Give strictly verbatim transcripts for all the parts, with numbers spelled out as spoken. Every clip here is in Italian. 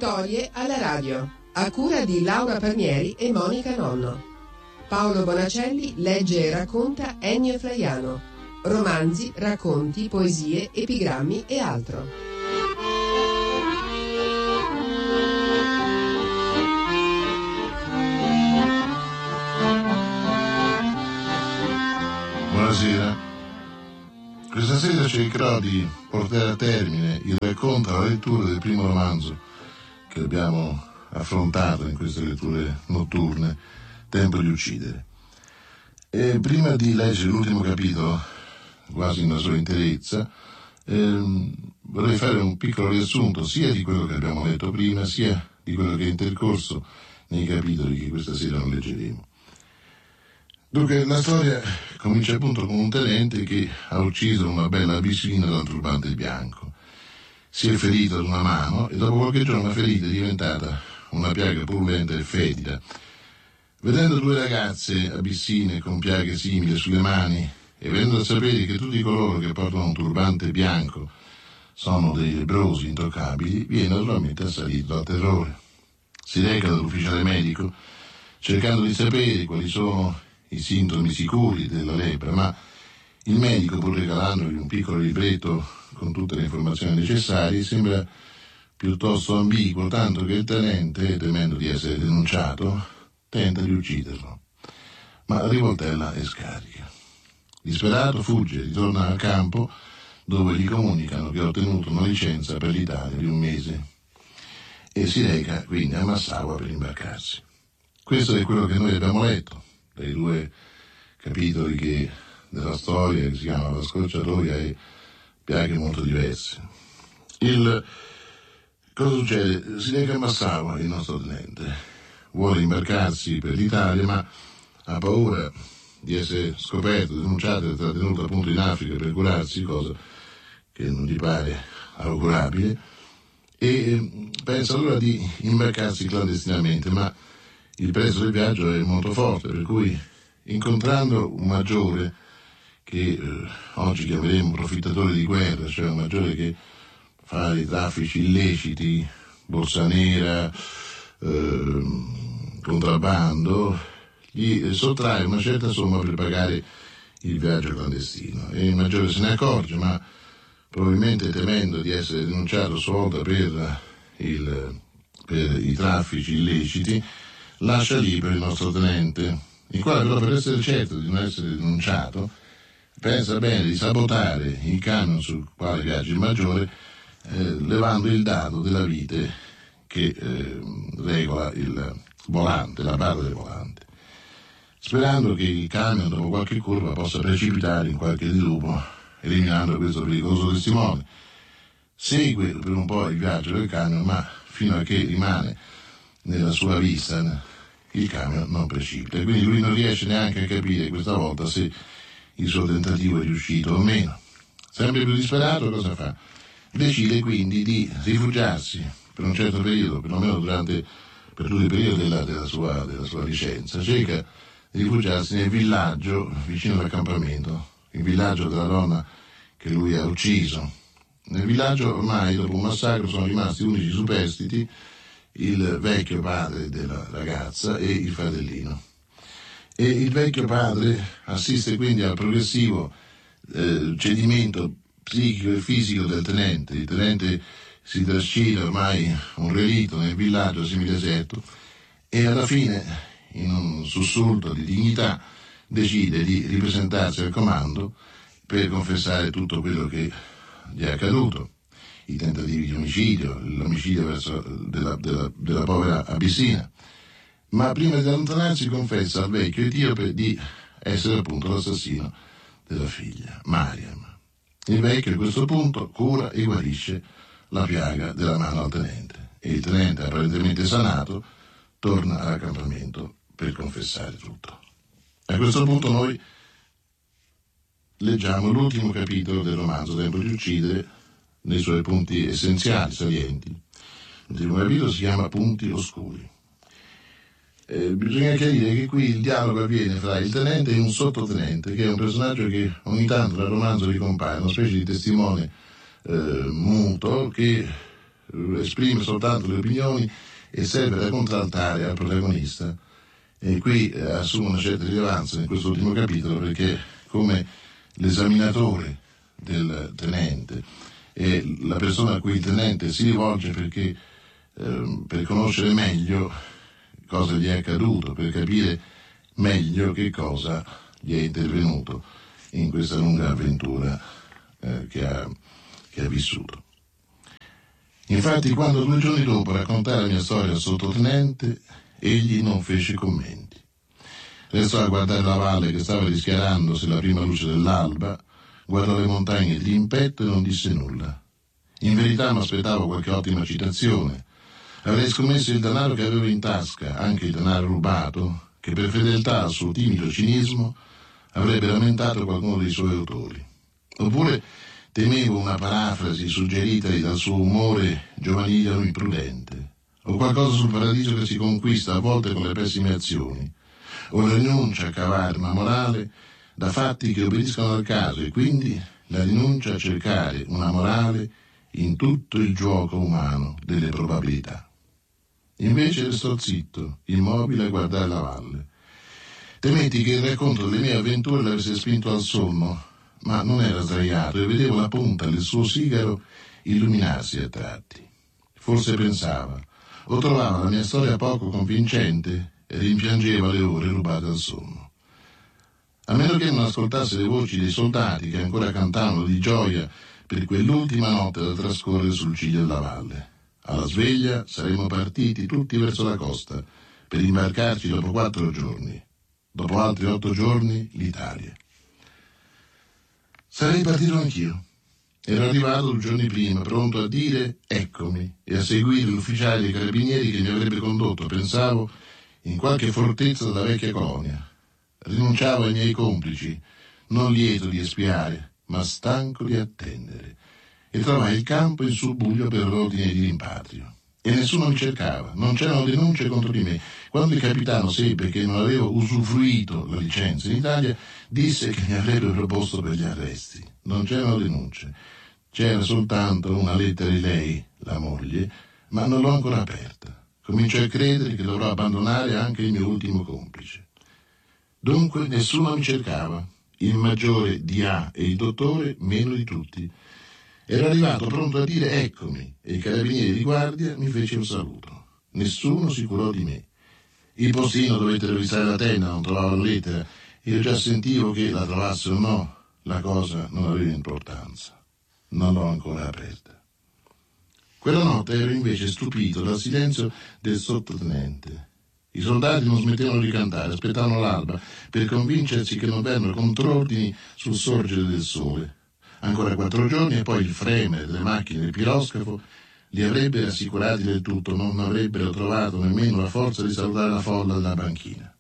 Storie alla radio, a cura di Laura Palmieri e Monica Nonno. Paolo Bonacelli legge e racconta Ennio Flaiano. Romanzi, racconti, poesie, epigrammi e altro. Buonasera. Questa sera cercherò di portare a termine il racconto alla lettura del primo romanzo che abbiamo affrontato in queste letture notturne, Tempo di uccidere. E prima di leggere l'ultimo capitolo, quasi nella sua interezza, ehm, vorrei fare un piccolo riassunto sia di quello che abbiamo letto prima, sia di quello che è intercorso nei capitoli che questa sera non leggeremo. Dunque, la storia comincia appunto con un tenente che ha ucciso una bella abissina dal turbante bianco. Si è ferito ad una mano e dopo qualche giorno la ferita è diventata una piaga purulenta e fetida. Vedendo due ragazze abissine con piaghe simili sulle mani e venendo a sapere che tutti coloro che portano un turbante bianco sono dei lebbrosi intoccabili, viene naturalmente assalito dal terrore. Si reca dall'ufficiale medico cercando di sapere quali sono i sintomi sicuri della lebbra, ma il medico, pur regalandogli un piccolo libretto con tutte le informazioni necessarie, sembra piuttosto ambiguo, tanto che il tenente, temendo di essere denunciato, tenta di ucciderlo. Ma la rivoltella è scarica. Disperato fugge, ritorna al campo dove gli comunicano che ha ottenuto una licenza per l'Italia di un mese e si reca quindi a Massaua per imbarcarsi. Questo è quello che noi abbiamo letto dai due capitoli che, della storia che si chiama La scorciatoia e piaghe molto diverse. Il, cosa succede? Si reca a Massaua il nostro tenente, vuole imbarcarsi per l'Italia ma ha paura di essere scoperto, denunciato e trattenuto appunto in Africa per curarsi, cosa che non gli pare augurabile, e pensa allora di imbarcarsi clandestinamente, ma il prezzo del viaggio è molto forte, per cui incontrando un maggiore che eh, oggi chiameremo profittatore di guerra, cioè un maggiore che fa i traffici illeciti, borsa nera, eh, contrabbando, gli sottrae una certa somma per pagare il viaggio clandestino e il maggiore se ne accorge, ma probabilmente temendo di essere denunciato a sua volta per, il, per i traffici illeciti, lascia libero il nostro tenente, il quale però, per essere certo di non essere denunciato, pensa bene di sabotare il camion sul quale viaggia il maggiore, eh, levando il dado della vite che eh, regola il volante, la barra del volante, sperando che il camion dopo qualche curva possa precipitare in qualche dirupo, eliminando questo pericoloso testimone. Segue per un po' il viaggio del camion, ma fino a che rimane nella sua vista il camion non precipita, e quindi lui non riesce neanche a capire questa volta se il suo tentativo è riuscito o meno. Sempre più disperato, cosa fa? Decide quindi di rifugiarsi per un certo periodo, perlomeno durante per tutto il periodo della, della, sua, della sua licenza, cerca di rifugiarsi nel villaggio vicino all'accampamento, il villaggio della donna che lui ha ucciso. Nel villaggio ormai dopo un massacro sono rimasti unici superstiti il vecchio padre della ragazza e il fratellino. E il vecchio padre assiste quindi al progressivo eh, cedimento psichico e fisico del tenente. Il tenente si trascina ormai un relitto nel villaggio semideserto e alla fine, in un sussulto di dignità, decide di ripresentarsi al comando per confessare tutto quello che gli è accaduto. I tentativi di omicidio, l'omicidio verso della, della, della povera abissina. Ma prima di allontanarsi confessa al vecchio etiope di essere appunto l'assassino della figlia, Mariam. Il vecchio a questo punto cura e guarisce la piaga della mano al tenente e il tenente, apparentemente sanato, torna all'accampamento per confessare tutto. A questo punto noi leggiamo l'ultimo capitolo del romanzo Tempo di uccidere nei suoi punti essenziali, salienti. L'ultimo capitolo si chiama Punti oscuri. Eh, bisogna chiarire che qui il dialogo avviene fra il tenente e un sottotenente, che è un personaggio che ogni tanto nel romanzo ricompare, una specie di testimone eh, muto che esprime soltanto le opinioni e serve da contraltare al protagonista. E qui eh, assume una certa rilevanza in quest'ultimo capitolo, perché come l'esaminatore del tenente è la persona a cui il tenente si rivolge perché eh, per conoscere meglio cosa gli è accaduto, per capire meglio che cosa gli è intervenuto in questa lunga avventura eh, che, ha, che ha vissuto. Infatti, quando due giorni dopo raccontai la mia storia al sottotenente, egli non fece commenti. Restò a guardare la valle che stava rischiarandosi alla prima luce dell'alba, guardò le montagne di impetto e non disse nulla. In verità mi aspettavo qualche ottima citazione. Avrei scommesso il denaro che avevo in tasca, anche il denaro rubato, che per fedeltà al suo timido cinismo avrebbe lamentato qualcuno dei suoi autori. Oppure temevo una parafrasi suggeritagli dal suo umore giovanile o imprudente, o qualcosa sul paradiso che si conquista a volte con le pessime azioni, o la rinuncia a cavare una morale da fatti che obbediscono al caso e quindi la rinuncia a cercare una morale in tutto il gioco umano delle probabilità. Invece restò zitto, immobile a guardare la valle. Temetti che il racconto delle mie avventure l'avesse spinto al sonno, ma non era sdraiato e vedevo la punta del suo sigaro illuminarsi a tratti. Forse pensava, o trovava la mia storia poco convincente e rimpiangeva le ore rubate al sonno. A meno che non ascoltasse le voci dei soldati che ancora cantavano di gioia per quell'ultima notte da trascorrere sul ciglio della valle. Alla sveglia saremmo partiti tutti verso la costa per imbarcarci dopo quattro giorni. Dopo altri otto giorni l'Italia. Sarei partito anch'io. Ero arrivato due giorni prima, pronto a dire eccomi e a seguire l'ufficiale dei carabinieri che mi avrebbe condotto, pensavo, in qualche fortezza della vecchia colonia. Rinunciavo ai miei complici, non lieto di espiare, ma stanco di attendere, e trovai il campo in subbuglio per l'ordine di rimpatrio. E nessuno mi cercava, non c'erano denunce contro di me. Quando il capitano seppe che non avevo usufruito la licenza in Italia, disse che mi avrebbe proposto per gli arresti. Non c'erano denunce, c'era soltanto una lettera di lei, la moglie, ma non l'ho ancora aperta. Comincio a credere che dovrò abbandonare anche il mio ultimo complice. Dunque nessuno mi cercava, il maggiore di A e il dottore meno di tutti. Ero arrivato pronto a dire eccomi e i carabinieri di guardia mi fece un saluto. Nessuno si curò di me. Il postino dovette revisare la tenda, non trovava la lettera. Io già sentivo che la trovasse o no, la cosa non aveva importanza. Non l'ho ancora aperta. Quella notte ero invece stupito dal silenzio del sottotenente. I soldati non smettevano di cantare, aspettavano l'alba per convincersi che non vennero contrordini sul sorgere del sole. Ancora quattro giorni e poi il fremere delle macchine del piroscafo li avrebbe rassicurati del tutto, non avrebbero trovato nemmeno la forza di salutare la folla della banchina.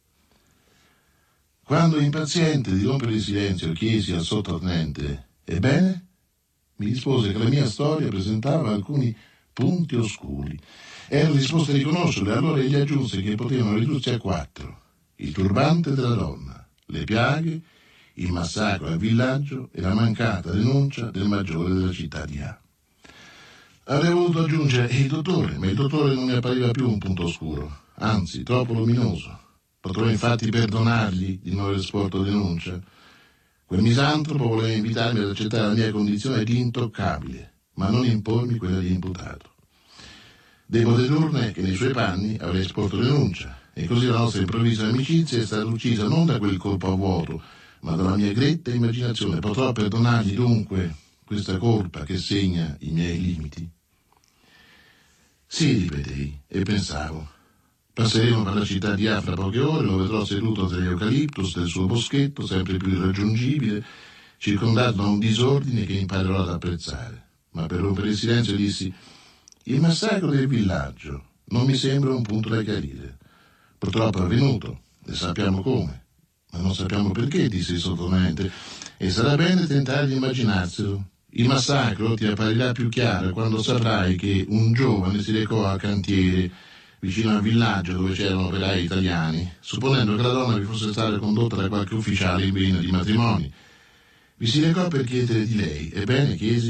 Quando, impaziente di rompere il silenzio, chiesi al sottotenente «Ebbene?» mi rispose che la mia storia presentava alcuni punti oscuri. Ero disposto a riconoscerli, allora egli aggiunse che potevano ridursi a quattro: il turbante della donna, le piaghe, il massacro al villaggio e la mancata denuncia del maggiore della città di A. Avrei voluto aggiungere e il dottore, ma il dottore non mi appariva più un punto oscuro, anzi troppo luminoso. Potrò infatti perdonargli di non aver sporto denuncia. Quel misantropo voleva invitarmi ad accettare la mia condizione di intoccabile, ma non impormi quella di imputato. Devo dedurne che nei suoi panni avrei sporto denuncia, e così la nostra improvvisa amicizia è stata uccisa non da quel colpo a vuoto, ma dalla mia gretta immaginazione. Potrò perdonargli dunque questa colpa che segna i miei limiti? Sì, ripetei, e pensavo. Passeremo per la città di A fra poche ore, lo vedrò seduto tra gli eucaliptus del suo boschetto, sempre più irraggiungibile, circondato da un disordine che imparerò ad apprezzare. Ma per rompere il silenzio dissi: il massacro del villaggio non mi sembra un punto da chiarire. Purtroppo è avvenuto, e sappiamo come. Ma non sappiamo perché, disse il sottotenente, e sarà bene tentare di immaginarselo. Il massacro ti apparirà più chiaro quando saprai che un giovane si recò al cantiere vicino al villaggio dove c'erano operai italiani, supponendo che la donna vi fosse stata condotta da qualche ufficiale in vena di matrimoni. Vi si recò per chiedere di lei. Ebbene, chiesi,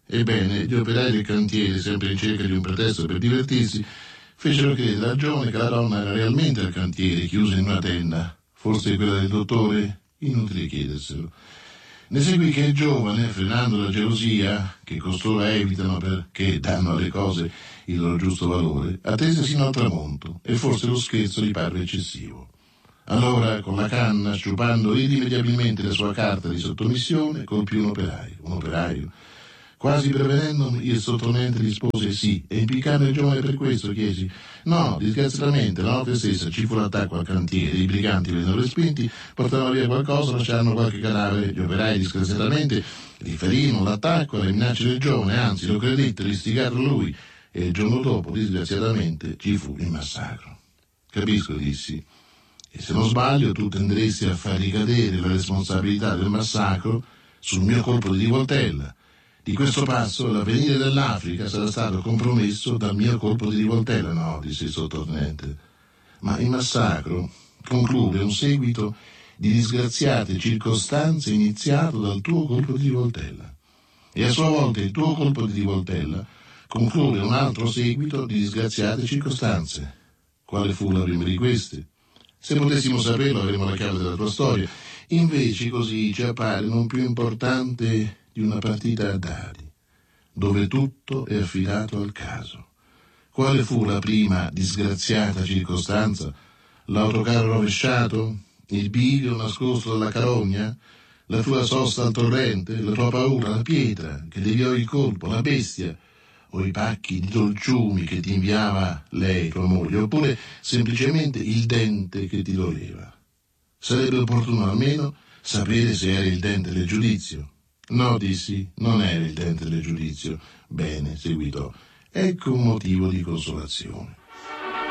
Ebbene, gli operai del cantiere, sempre in cerca di un pretesto per divertirsi, fecero credere al giovane che la donna era realmente al cantiere, chiusa in una tenda. Forse quella del dottore? Inutile chiederselo. Ne seguì che il giovane, frenando la gelosia, che costoro evitano perché danno alle cose il loro giusto valore, attese sino al tramonto, e forse lo scherzo gli parve eccessivo. Allora, con la canna, sciupando irrimediabilmente la sua carta di sottomissione, colpì un operaio. Un operaio. Quasi prevenendomi, il sottotenente rispose sì, e impiccando il giovane per questo chiesi: no, disgraziatamente, la notte stessa ci fu l'attacco al cantiere, i briganti vennero respinti, portarono via qualcosa, lasciarono qualche cadavere, gli operai disgraziatamente riferirono l'attacco alle minacce del giovane, anzi lo credettero, istigarono lui, e il giorno dopo, disgraziatamente, ci fu il massacro. Capisco, dissi, e se non sbaglio tu tenderesti a far ricadere la responsabilità del massacro sul mio colpo di rivoltella. Di questo passo l'avvenire dell'Africa sarà stato compromesso dal mio colpo di rivoltella. No, disse il sottotenente, ma il massacro conclude un seguito di disgraziate circostanze iniziato dal tuo colpo di rivoltella, e a sua volta il tuo colpo di rivoltella conclude un altro seguito di disgraziate circostanze. Quale fu la prima di queste? Se potessimo saperlo avremmo la chiave della tua storia. Invece così ci appare non più importante di una partita a dadi, dove tutto è affidato al caso. Quale fu la prima disgraziata circostanza? L'autocarro rovesciato? Il bivio nascosto dalla carogna? La tua sosta al torrente? La tua paura? La pietra che deviò il colpo? La bestia? O i pacchi di dolciumi che ti inviava lei, tua moglie? Oppure semplicemente il dente che ti doleva? Sarebbe opportuno almeno sapere se era il dente del giudizio. No, dissi, non era il dente del giudizio. Bene, seguitò. Ecco un motivo di consolazione.